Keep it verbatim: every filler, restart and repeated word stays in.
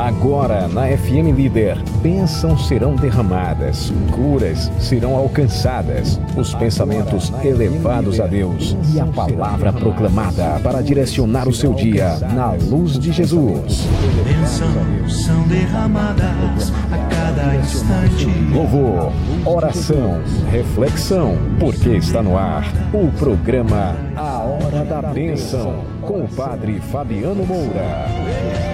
Agora na F M Líder, bênçãos serão derramadas, curas serão alcançadas, os pensamentos elevados a Deus e a palavra proclamada para direcionar o seu dia na luz de Jesus. Bênçãos são derramadas a cada instante. Louvor, oração, reflexão, porque está no ar o programa A Hora da Bênção, com o Padre Fabiano Moura.